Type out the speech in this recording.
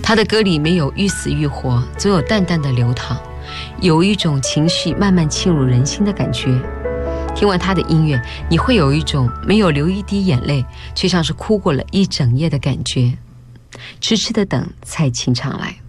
他的歌里没有欲死欲活，总有淡淡的流淌，有一种情绪慢慢沁入人心的感觉。听完他的音乐，你会有一种没有流一滴眼泪，却像是哭过了一整夜的感觉。痴痴的等蔡琴唱来。